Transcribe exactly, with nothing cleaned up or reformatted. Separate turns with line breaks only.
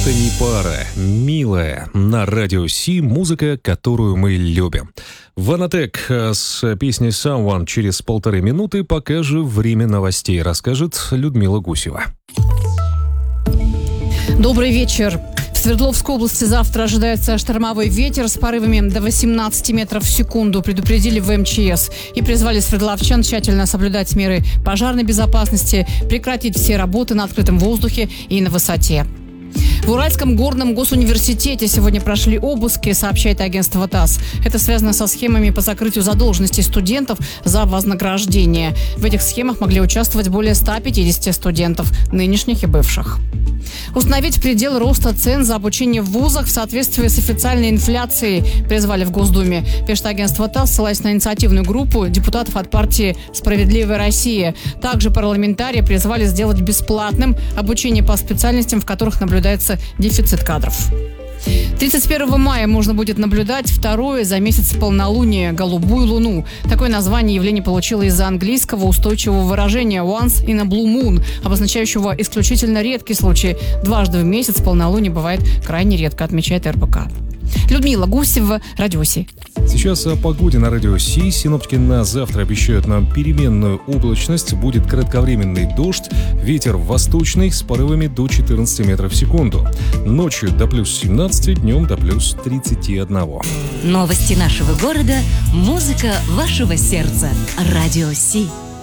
Это не пара, милая. На радио Си музыка, которую мы любим. Ванатек с песней «Someone» через полторы минуты, пока же время новостей расскажет Людмила Гусева.
Добрый вечер. В Свердловской области завтра ожидается штормовой ветер с порывами до восемнадцати метров в секунду, предупредили в эм че эс и призвали свердловчан тщательно соблюдать меры пожарной безопасности, прекратить все работы на открытом воздухе и на высоте. В Уральском горном госуниверситете сегодня прошли обыски, сообщает агентство ТАСС. Это связано со схемами по закрытию задолженностей студентов за вознаграждение. В этих схемах могли участвовать более ста пятидесяти студентов, нынешних и бывших. Установить предел роста цен за обучение в вузах в соответствии с официальной инфляцией призвали в Госдуме, пишет агентство ТАСС, ссылаясь на инициативную группу депутатов от партии «Справедливая Россия». Также парламентарии призвали сделать бесплатным обучение по специальностям, в которых наблюдается дефицит кадров. тридцать первого мая можно будет наблюдать второе за месяц полнолуние – голубую луну. Такое название явление получило из-за английского устойчивого выражения «once in a blue moon», обозначающего исключительно редкий случай. Дважды в месяц полнолуние бывает крайне редко, отмечает эр бэ ка. Людмила Гусева, Радио Си.
Сейчас о погоде на Радио Си. Синоптики на завтра обещают нам переменную облачность. Будет кратковременный дождь. Ветер восточный с порывами до четырнадцати метров в секунду. Ночью до плюс семнадцати, днем до плюс тридцати одного.
Новости нашего города, музыка вашего сердца. Радио Си.